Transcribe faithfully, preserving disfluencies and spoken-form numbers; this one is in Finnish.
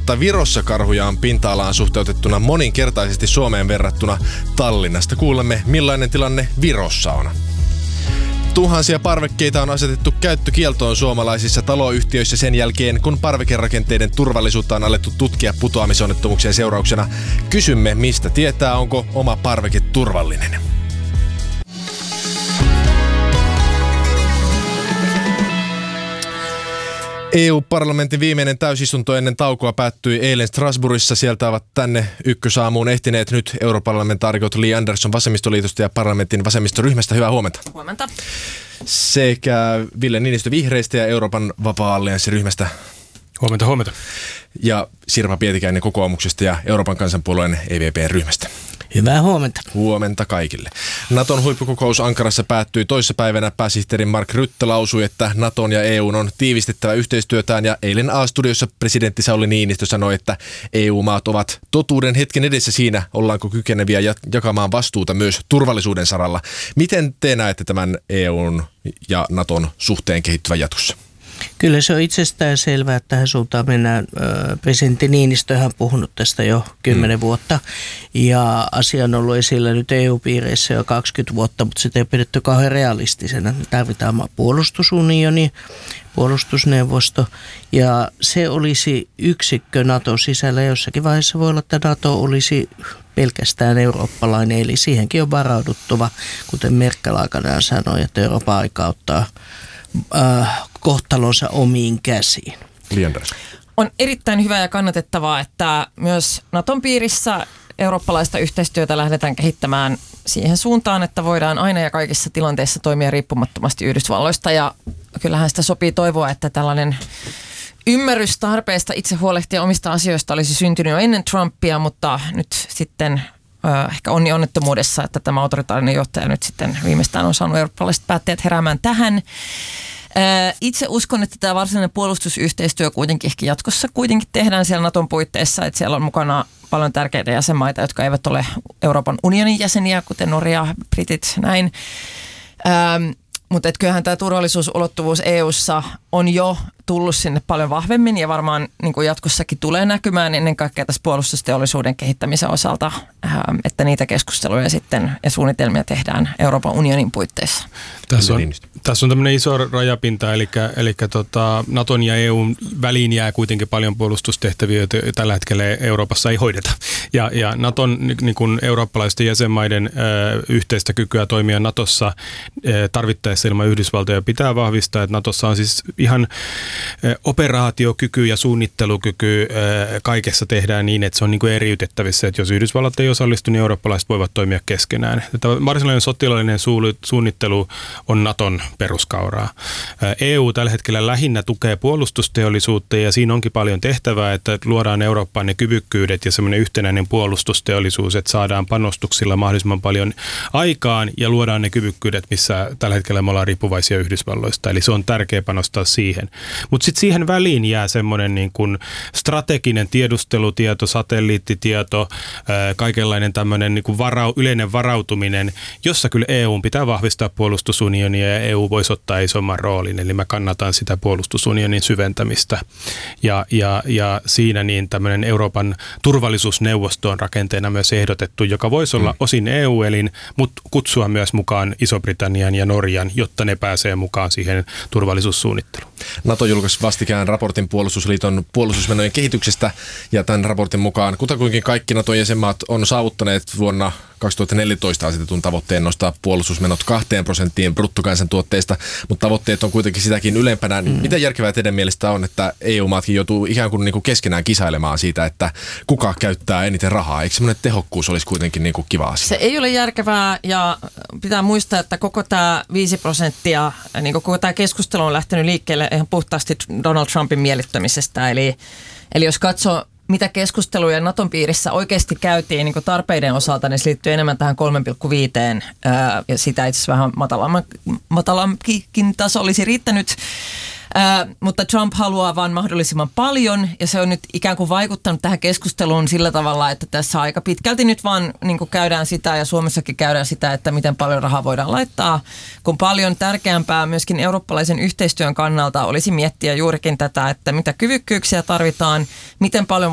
mutta Virossa karhuja on pinta-alaan suhteutettuna moninkertaisesti Suomeen verrattuna. Tallinnasta kuulemme, millainen tilanne Virossa on. Tuhansia parvekkeita on asetettu käyttökieltoon suomalaisissa taloyhtiöissä sen jälkeen, kun parvekerakenteiden turvallisuutta on alettu tutkia putoamisonnettomuuksien seurauksena. Kysymme, mistä tietää, onko oma parveke turvallinen. E U-parlamentin viimeinen täysistunto ennen taukoa päättyi eilen Strasbourgissa. Sieltä ovat tänne ykkösaamuun ehtineet nyt europarlamentaarikot Li Andersson vasemmistoliitosta ja parlamentin vasemmistoryhmästä. Hyvää huomenta. Huomenta. Sekä Ville Niinistö vihreistä ja Euroopan vapaa-allianssiryhmästä. Huomenta, huomenta. Ja Sirpa Pietikäinen kokoomuksesta ja Euroopan kansanpuolueen E V P-ryhmästä. Hyvää huomenta. Huomenta kaikille. Naton huippukokous Ankarassa päättyi toissapäivänä. Pääsihteeri Mark Rutte lausui, että Naton ja E U:n on tiivistettävä yhteistyötään, ja eilen A-studiossa presidentti Sauli Niinistö sanoi, että E U-maat ovat totuuden hetken edessä siinä, ollaanko kykeneviä jakamaan vastuuta myös turvallisuuden saralla. Miten te näette tämän E U:n ja Naton suhteen kehittyvän jatkossa? Kyllä se on itsestään selvää, että tähän suuntaan mennään. Presidentti Niinistöhän on puhunut tästä jo kymmenen mm. vuotta, ja asia on ollut esillä nyt E U-piireissä jo kaksikymmentä vuotta, mutta sitä ei pidetty kauhean realistisena. Tarvitaan puolustusunioni, puolustusneuvosto, ja se olisi yksikkö Naton sisällä. Jossakin vaiheessa voi olla, että Nato olisi pelkästään eurooppalainen, eli siihenkin on varauduttava, kuten Merkel aikanaan sanoi, että Euroopan aika ottaa äh, kohtalonsa omiin käsiin. On erittäin hyvä ja kannatettavaa, että myös Naton piirissä eurooppalaista yhteistyötä lähdetään kehittämään siihen suuntaan, että voidaan aina ja kaikissa tilanteissa toimia riippumattomasti Yhdysvalloista, ja kyllähän sitä sopii toivoa, että tällainen ymmärrys tarpeesta itse huolehtia omista asioista olisi syntynyt jo ennen Trumpia, mutta nyt sitten äh, ehkä onni onnettomuudessa, että tämä autoritaarinen johtaja nyt sitten viimeistään on saanut eurooppalaiset päättäjät heräämään tähän. Äh, itse uskon, että tämä varsinainen puolustusyhteistyö kuitenkin ehkä jatkossa kuitenkin tehdään siellä Naton puitteissa, että siellä on mukana paljon tärkeitä jäsenmaita, jotka eivät ole Euroopan unionin jäseniä, kuten Norja, Britit, näin. Ähm, Mutta kyllähän tämä turvallisuusulottuvuus E U:ssa on jo tullut sinne paljon vahvemmin, ja varmaan niin kuin jatkossakin tulee näkymään ennen kaikkea tässä puolustusteollisuuden kehittämisen osalta, että niitä keskusteluja sitten ja suunnitelmia tehdään Euroopan unionin puitteissa. Tässä on, tässä on tämmöinen iso rajapinta, eli, eli tota, Naton ja E U:n väliin jää kuitenkin paljon puolustustehtäviä, joita tällä hetkellä Euroopassa ei hoideta. Ja, ja Naton niin kuin eurooppalaisten jäsenmaiden ö, yhteistä kykyä toimia Natossa ö, tarvittaessa ilman Yhdysvaltoja pitää vahvistaa, että Natossa on siis ihan operaatiokyky ja suunnittelukyky kaikessa tehdään niin, että se on niin kuin eriytettävissä, että jos Yhdysvallat ei osallistu, niin eurooppalaiset voivat toimia keskenään. Tämä varsinainen sotilaallinen suunnittelu on Naton peruskauraa. E U tällä hetkellä lähinnä tukee puolustusteollisuutta, ja siinä onkin paljon tehtävää, että luodaan Eurooppaan ne kyvykkyydet ja semmoinen yhtenäinen puolustusteollisuus, että saadaan panostuksilla mahdollisimman paljon aikaan ja luodaan ne kyvykkyydet, missä tällä hetkellä me ollaan riippuvaisia Yhdysvalloista. Eli se on tärkeä panostaa siihen. Mutta sitten siihen väliin jää semmoinen niin kuin strateginen tiedustelutieto, satelliittitieto, ää, kaikenlainen tämmöinen niin kuin varau, yleinen varautuminen, jossa kyllä E U:n pitää vahvistaa puolustusunionia, ja E U voisi ottaa isomman roolin. Eli mä kannatan sitä puolustusunionin syventämistä. Ja, ja, ja siinä niin tämmöinen Euroopan turvallisuusneuvosto on rakenteena myös ehdotettu, joka voisi olla osin E U-elin, mutta kutsua myös mukaan Iso-Britannian ja Norjan, jotta ne pääsee mukaan siihen turvallisuussuunnitteluun. Nato julkaisi vastikään raportin puolustusliiton puolustusmenojen kehityksestä, ja tämän raportin mukaan kutakuinkin kaikki Naton jäsenmaat on saavuttaneet vuonna kaksituhattaneljätoista asetetun tavoitteen nostaa puolustusmenot kahteen prosenttiin bruttokansantuotteesta, mutta tavoitteet on kuitenkin sitäkin ylempänä. Mm. Mitä järkevää teidän mielestä on, että E U-maatkin joutuu ikään kuin, niin kuin keskenään kisailemaan siitä, että kuka käyttää eniten rahaa? Eikö semmoinen tehokkuus olisi kuitenkin niin kuin kiva asia? Se ei ole järkevää, ja pitää muistaa, että koko tämä viisi prosenttia, niin koko tämä keskustelu on lähtenyt liikkeelle ihan puhtaasti Donald Trumpin miellyttämisestä. Eli, eli jos katsoo, mitä keskusteluja Naton piirissä oikeasti käytiin niin tarpeiden osalta, niin se liittyy enemmän tähän kolme pilkku viisi, ää, ja sitä itse asiassa vähän matalampikin taso olisi riittänyt. Ää, mutta Trump haluaa vaan mahdollisimman paljon, ja se on nyt ikään kuin vaikuttanut tähän keskusteluun sillä tavalla, että tässä aika pitkälti nyt vaan niin kuin käydään sitä, ja Suomessakin käydään sitä, että miten paljon rahaa voidaan laittaa, kun paljon tärkeämpää myöskin eurooppalaisen yhteistyön kannalta olisi miettiä juurikin tätä, että mitä kyvykkyyksiä tarvitaan, miten paljon